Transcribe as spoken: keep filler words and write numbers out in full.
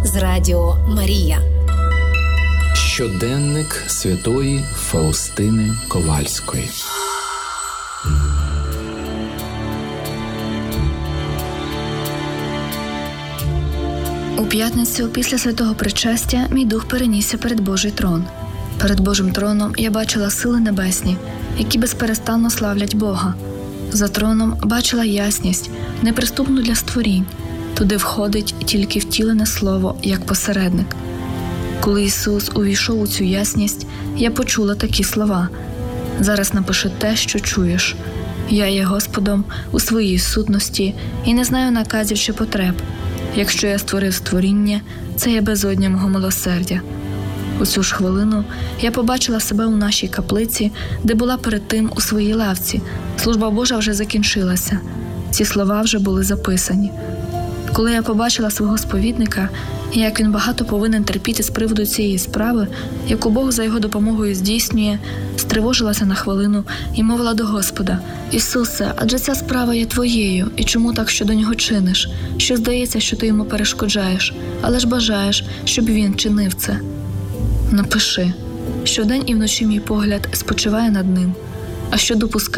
з Радіо Марія. Щоденник святої Фаустини Ковальської. У п'ятницю після святого причастя мій дух перенісся перед Божий трон. Перед Божим троном я бачила сили небесні, які безперестанно славлять Бога. За троном бачила ясність, неприступну для створінь. Туди входить тільки втілене слово, як посередник. Коли Ісус увійшов у цю ясність, я почула такі слова: «Зараз напиши те, що чуєш. Я є Господом у своїй сутності і не знаю наказів чи потреб. Якщо я створив створіння, це є безодня мого милосердя». У цю ж хвилину я побачила себе у нашій каплиці, де була перед тим у своїй лавці. Служба Божа вже закінчилася. Ці слова вже були записані. Коли я побачила свого сповідника, і як він багато повинен терпіти з приводу цієї справи, яку Бог за його допомогою здійснює, стривожилася на хвилину і мовила до Господа: «Ісусе, адже ця справа є Твоєю, і чому так щодо нього чиниш? Що здається, що Ти йому перешкоджаєш, але ж бажаєш, щоб він чинив це. Напиши, що вдень і вночі мій погляд спочиває над ним, а що допускає